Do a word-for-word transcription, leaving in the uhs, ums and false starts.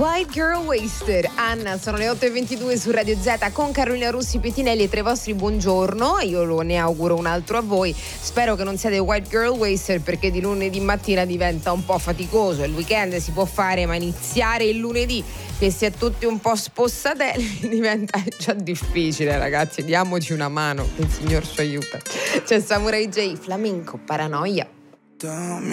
White Girl Wasted. Anna, sono le otto e ventidue su Radio Z con Carolina Rossi Pettinelli e tra i vostri buongiorno. Io lo ne auguro un altro a voi. Spero che non siate White Girl Wasted, perché di lunedì mattina diventa un po' faticoso. Il weekend si può fare, ma iniziare il lunedì che si è tutti un po' spossatelli diventa già difficile, ragazzi. Diamoci una mano, il Signor ci aiuta. C'è Samurai J, Flamenco, Paranoia.